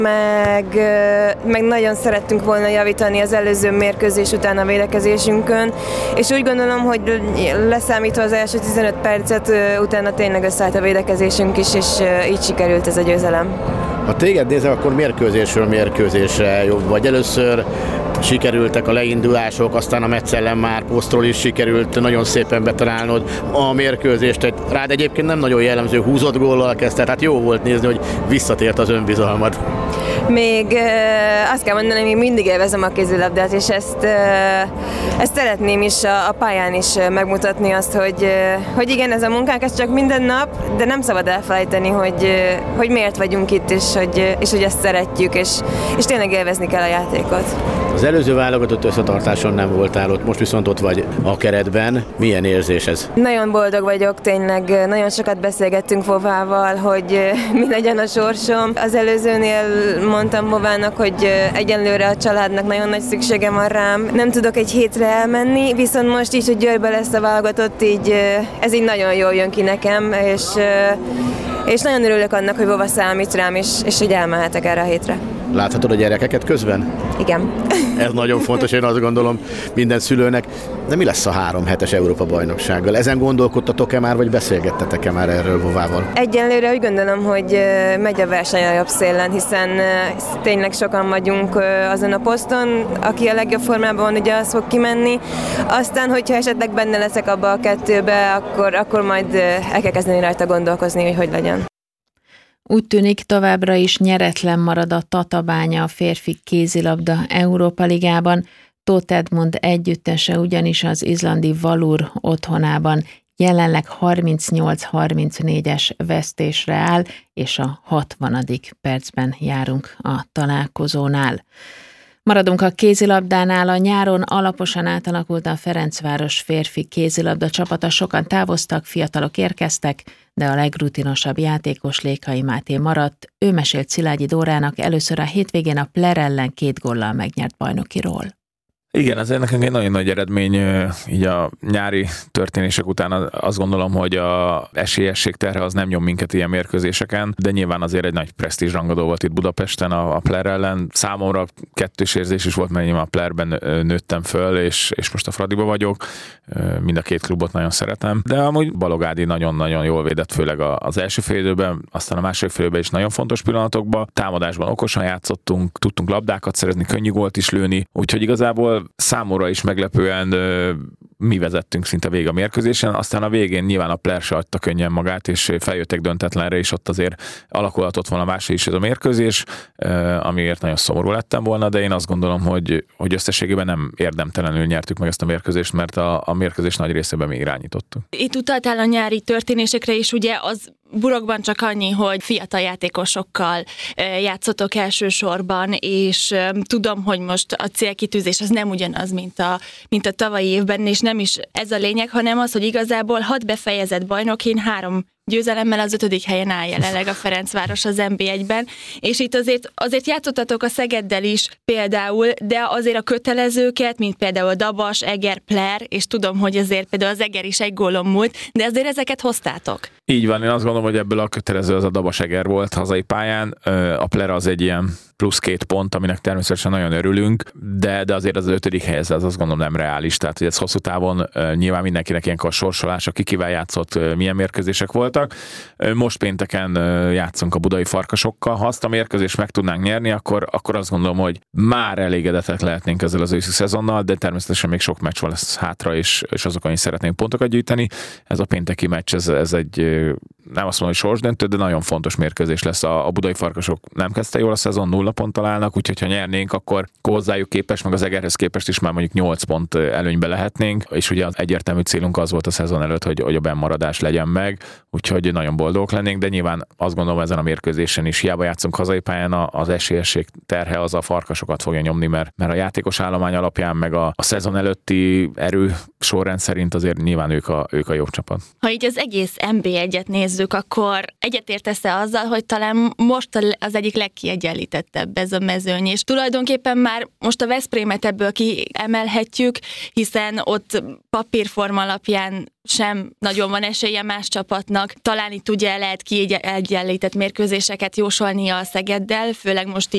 Meg nagyon szerettünk volna javítani az előző mérkőzés után a védekezésünkön, és úgy gondolom, hogy leszámítva az első 15 percet, utána tényleg összeállt a védekezésünk is, és így sikerült ez a győzelem. Ha téged nézek, akkor mérkőzésről mérkőzésre jobb vagy. Először sikerültek a leindulások, aztán a Metz ellen már posztról is sikerült nagyon szépen betalálnod a mérkőzést. Rád egyébként nem nagyon jellemző húzott góllal kezdte, tehát jó volt nézni, hogy visszatért az önbizalmad. Még azt kell mondani, hogy még mindig élvezem a kézilabdát, és ezt szeretném is a pályán is megmutatni azt, hogy igen, ez a munkánk, ez csak minden nap, de nem szabad elfelejteni, hogy miért vagyunk itt, és hogy ezt szeretjük, és tényleg élvezni kell a játékot. Az előző válogatott összetartáson nem voltál ott, most viszont ott vagy a keretben. Milyen érzés ez? Nagyon boldog vagyok, tényleg nagyon sokat beszélgettünk Vovával, hogy mi legyen a sorsom. Az előzőnél mondtam Vovának, hogy egyenlőre a családnak nagyon nagy szüksége van rám. Nem tudok egy hétre elmenni, viszont most így, hogy Győrben lesz a válogatott, így ez így nagyon jól jön ki nekem, és nagyon örülök annak, hogy Vova számít rám, és hogy elmehetek erre a hétre. Láthatod a gyerekeket közben? Igen. Ez nagyon fontos, én azt gondolom minden szülőnek. De mi lesz a 3 hetes Európa-bajnoksággal? Ezen gondolkodtatok-e már, vagy beszélgettetek-e már erről Vovával? Egyelőre úgy gondolom, hogy megy a verseny a jobb szélen, hiszen tényleg sokan vagyunk azon a poszton, aki a legjobb formában van, ugye az fog kimenni. Aztán, hogyha esetleg benne leszek abba a 2-be, akkor majd el kell kezdeni rajta gondolkozni, hogy legyen. Úgy tűnik, továbbra is nyeretlen marad a Tatabánya a férfi kézilabda Európa Ligában. Tóth Edmund együttese ugyanis az izlandi Valur otthonában jelenleg 38-34-es vesztésre áll, és a 60. percben járunk a találkozónál. Maradunk a kézilabdánál, a nyáron alaposan átalakult a Ferencváros férfi kézilabda csapata, sokan távoztak, fiatalok érkeztek, de a legrutinosabb játékos Lékai Máté maradt. Ő mesélt Szilágyi Dórának először a hétvégén a Player ellen 2 góllal megnyert bajnokiról. Igen, ez nekünk egy nagyon nagy eredmény, így a nyári történések után azt gondolom, hogy a esélyesség terhe az nem nyom minket ilyen mérkőzéseken, de nyilván azért egy nagy presztízs rangadó volt itt Budapesten a Player ellen. Számomra kettős érzés is volt, mert én a Playerben nőttem föl, és most a Fradiba vagyok. Mind a 2 klubot nagyon szeretem, de amúgy Balog Ádi nagyon-nagyon jól védett, főleg az első fél időben, aztán a második fél időben is nagyon fontos pillanatokban. Támadásban okosan játszottunk, tudtunk labdákat szerezni, könnyű gólt is lőni, úgyhogy igazából számomra is meglepően mi vezettünk szinte végig a mérkőzésen, aztán a végén nyilván a Player se adta könnyen magát, és feljöttek döntetlenre, és ott azért alakulhatott volna máshogy is ez a mérkőzés, amiért nagyon szomorú lettem volna, de én azt gondolom, hogy összességében nem érdemtelenül nyertük meg ezt a mérkőzést, mert a mérkőzés nagy részében mi irányítottuk. Itt utaltál a nyári történésekre is, ugye az burokban csak annyi, hogy fiatal játékosokkal játszotok elsősorban, és tudom, hogy most a célkitűzés az nem ugyanaz, mint a tavalyi évben, és nem is ez a lényeg, hanem az, hogy igazából 6 befejezett bajnokin 3 győzelemmel az 5. helyen áll jelenleg a Ferencváros az NB1-ben, és itt azért játszottatok a Szegeddel is például, de azért a kötelezőket, mint például Dabas, Eger, Player, és tudom, hogy azért például az Eger is 1 gólon múlt, de azért ezeket hoztátok. Így van, én azt gondolom, hogy ebből a kötelező az a Dabas Eger volt hazai pályán, a Player az egy ilyen plusz 2 pont, aminek természetesen nagyon örülünk, de azért az 5. hely az azt gondolom nem reális, tehát hogy ez hosszú távon nyilván mindenkinek ilyenkor sorsolás, aki kivel játszott, milyen mérkőzések voltak. Most pénteken játszunk a budai Farkasokkal, ha azt a mérkőzést meg tudnánk nyerni, akkor azt gondolom, hogy már elégedettek lehetnénk ezzel az őszi szezonnal, de természetesen még sok meccs lesz hátra, és azokon is szeretnénk pontokat gyűjteni. Ez a pénteki meccs, ez egy nem azt mondom, hogy sorsdöntő, de nagyon fontos mérkőzés lesz. A budai Farkasok nem kezdte jól a szezon, 0 ponttal állnak, úgyhogy ha nyernénk, akkor hozzájuk képest, meg az Egerhez képest is már mondjuk 8 pont előnybe lehetnénk, és ugye az egyértelmű célunk az volt a szezon előtt, hogy a bennmaradás legyen meg, úgyhogy nagyon boldogok lennénk, de nyilván azt gondolom ezen a mérkőzésen is hiába játszunk hazai pályán, az esélyesség terhe az a Farkasokat fogja nyomni, mert a játékos állomány alapján, meg a szezon előtti erő sorrend szerint azért nyilván ők a jobb csapat. Ha így az egész NB1-et nézzük, akkor egyetértesz-e azzal, hogy talán most az egyik legkiegyenlítettebb ez a mezőny, és tulajdonképpen már most a Veszprémet ebből kiemelhetjük, hiszen ott papírforma alapján sem nagyon van esélye más csapatnak. Talán itt ugye lehet kiegyenlített mérkőzéseket jósolni a Szegeddel, főleg most